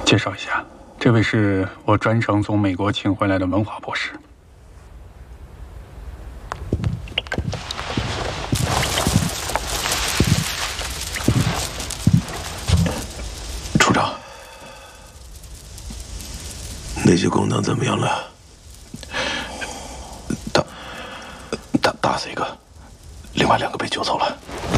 介绍一下，这位是我专程从美国请回来的文华博士。 处长，那些工党怎么样了？打死一个，另外2个被救走了。